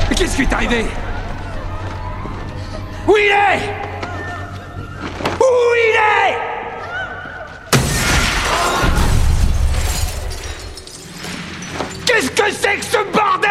Mais qu'est-ce qui est arrivé? Où il est? Où il est? Qu'est-ce que c'est que ce bordel?